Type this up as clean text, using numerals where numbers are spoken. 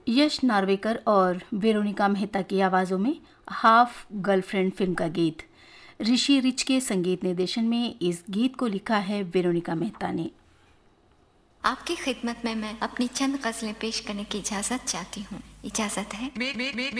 यश नार्वेकर और वेरोनिका मेहता की आवाज़ों में हाफ गर्लफ्रेंड फिल्म का गीत। ऋषि रिच के संगीत निर्देशन में इस गीत को लिखा है वेरोनिका मेहता ने। आपकी खिदमत में मैं अपनी चंद गज़लें पेश करने की इजाज़त चाहती हूँ। इजाज़त है?